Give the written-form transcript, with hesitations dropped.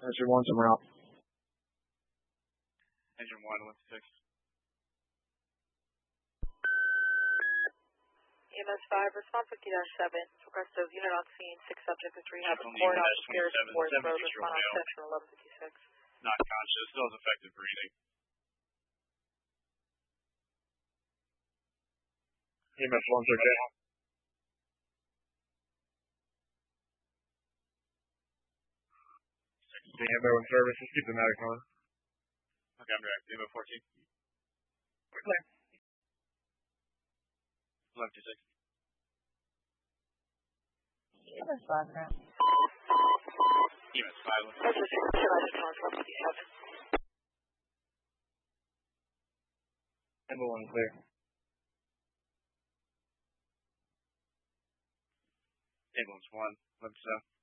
Engine 1's en route. Engine 1, 126. EMS 5, response 50-7. Request of unit on scene, 6 subjects with rehab report on stairs towards road, respond on section 1156. Not conscious, still has effective breathing. EMS 1's okay. The ammo in service, just keep the medic on. Okay, I'm direct. Ammo 14. Clear. 1126. EMS 5, ground. EMS 5, 1127. Ammo 1 clear. Ambulance 1, 1127.